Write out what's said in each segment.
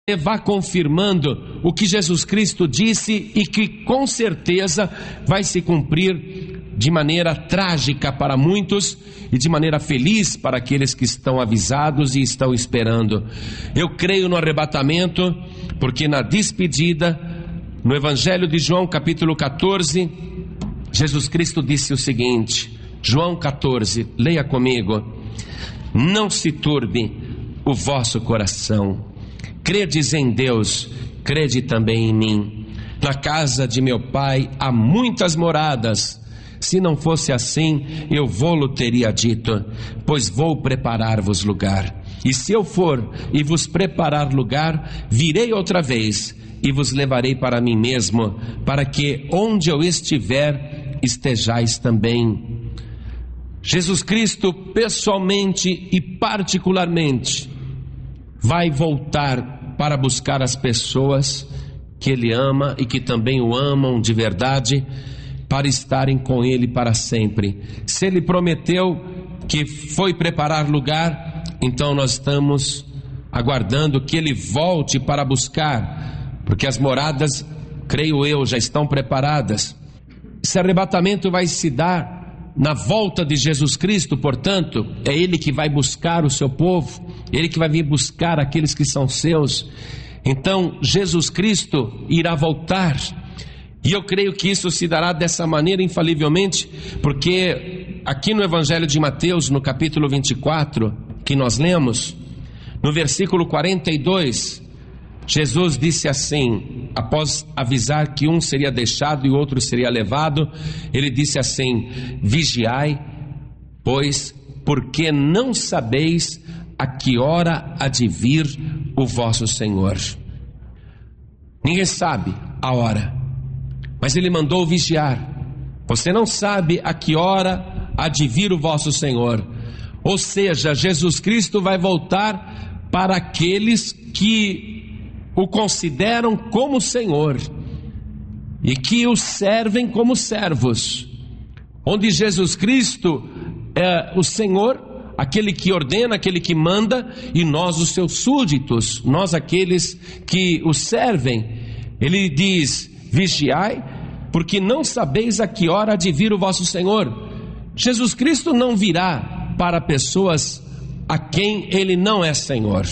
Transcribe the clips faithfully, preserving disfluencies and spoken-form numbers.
vá confirmando o que Jesus Cristo disse e que com certeza vai se cumprir de maneira trágica para muitos e de maneira feliz para aqueles que estão avisados e estão esperando. Eu creio no arrebatamento, porque na despedida, no Evangelho de João capítulo catorze, Jesus Cristo disse o seguinte, João catorze, leia comigo: não se turbe o vosso coração, credes em Deus, crede também em mim. Na casa de meu Pai há muitas moradas. Se não fosse assim, eu vou-lo teria dito, pois vou preparar-vos lugar. E se eu for e vos preparar lugar, virei outra vez e vos levarei para mim mesmo, para que onde eu estiver, estejais também. Jesus Cristo pessoalmente e particularmente vai voltar para buscar as pessoas que Ele ama e que também o amam de verdade, para estarem com Ele para sempre. Se Ele prometeu que foi preparar lugar, então nós estamos aguardando que Ele volte para buscar, porque as moradas, creio eu, já estão preparadas. Esse arrebatamento vai se dar na volta de Jesus Cristo, portanto, é Ele que vai buscar o seu povo, Ele que vai vir buscar aqueles que são seus. Então Jesus Cristo irá voltar, e eu creio que isso se dará dessa maneira infalivelmente, porque aqui no Evangelho de Mateus, no capítulo vinte e quatro, que nós lemos, no versículo quarenta e dois, Jesus disse assim, após avisar que um seria deixado e o outro seria levado, Ele disse assim: vigiai, pois, porque não sabeis a que hora há de vir o vosso Senhor. Ninguém sabe a hora, mas Ele mandou vigiar. Você não sabe a que hora há de vir o vosso Senhor. Ou seja, Jesus Cristo vai voltar para aqueles que o consideram como Senhor e que o servem como servos. Onde Jesus Cristo é o Senhor, aquele que ordena, aquele que manda, e nós os seus súditos, nós aqueles que o servem. Ele diz: vigiai, porque não sabeis a que hora há de vir o vosso Senhor. Jesus Cristo não virá para pessoas a quem Ele não é Senhor.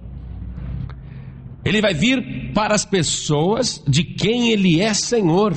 Ele vai vir para as pessoas de quem Ele é Senhor.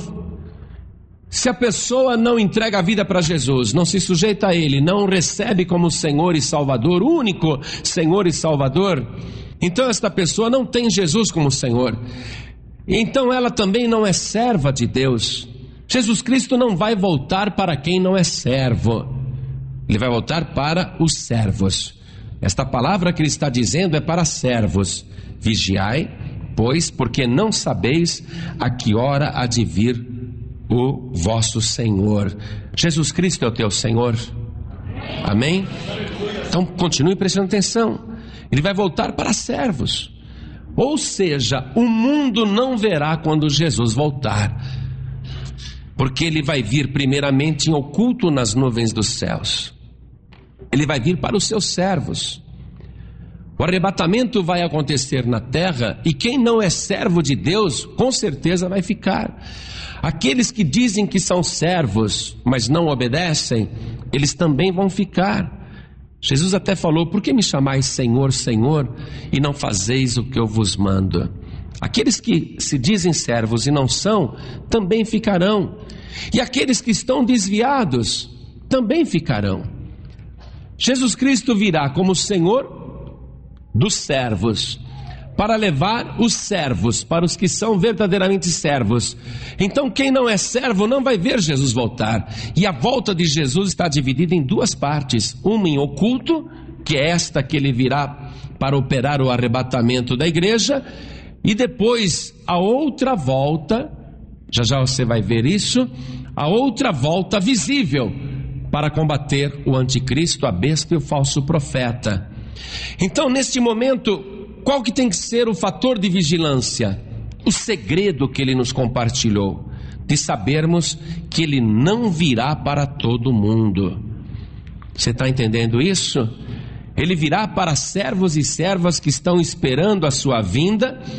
Se a pessoa não entrega a vida para Jesus, não se sujeita a Ele, não o recebe como Senhor e Salvador, único Senhor e Salvador, então esta pessoa não tem Jesus como Senhor. Então ela também não é serva de Deus. Jesus Cristo não vai voltar para quem não é servo. Ele vai voltar para os servos. Esta palavra que Ele está dizendo é para servos. Vigiai, pois, porque não sabeis a que hora há de vir o vosso Senhor. Jesus Cristo é o teu Senhor. Amém? Então continue prestando atenção. Ele vai voltar para servos. Ou seja, o mundo não verá quando Jesus voltar, porque Ele vai vir primeiramente em oculto nas nuvens dos céus. Ele vai vir para os seus servos. O arrebatamento vai acontecer na terra, e quem não é servo de Deus, com certeza vai ficar. Aqueles que dizem que são servos, mas não obedecem, eles também vão ficar. Jesus até falou: por que me chamais Senhor, Senhor, e não fazeis o que eu vos mando? Aqueles que se dizem servos e não são, também ficarão. E aqueles que estão desviados, também ficarão. Jesus Cristo virá como Senhor dos servos, para levar os servos, para os que são verdadeiramente servos. Então quem não é servo não vai ver Jesus voltar. E a volta de Jesus está dividida em duas partes: uma em oculto, que é esta que Ele virá para operar o arrebatamento da igreja, e depois a outra volta, já já você vai ver isso, a outra volta visível, para combater o anticristo, a besta e o falso profeta. Então, neste momento, qual que tem que ser o fator de vigilância? O segredo que Ele nos compartilhou, de sabermos que Ele não virá para todo mundo. Você está entendendo isso? Ele virá para servos e servas que estão esperando a sua vinda,